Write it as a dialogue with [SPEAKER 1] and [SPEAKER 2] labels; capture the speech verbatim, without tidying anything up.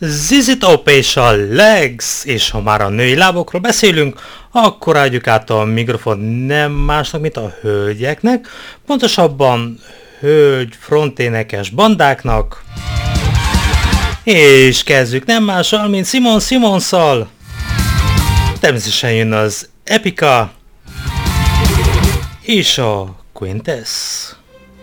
[SPEAKER 1] zé zé Top és a Legs, és ha már a női lábokról beszélünk, akkor adjuk át a mikrofon nem másnak, mint a hölgyeknek, pontosabban hölgy fronténekes bandáknak, és kezdjük nem mással, mint Simon Simonszal. Természetesen jön az Epica és a Quintess.